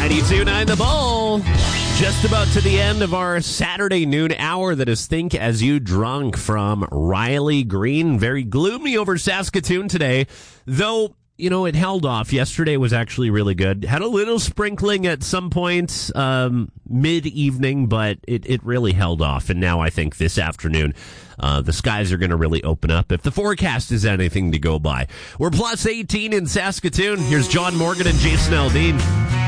92.9 The Bull. Just about to the end of our Saturday noon hour. That is Think As You Drunk from Riley Green. Very gloomy over Saskatoon today, though. You know, it held off. Yesterday was actually really good. Had a little sprinkling at some point mid-evening, but it really held off. And now I think this afternoon, the skies are going to really open up if the forecast is anything to go by. We're plus 18 in Saskatoon. Here's John Morgan and Jason Aldean.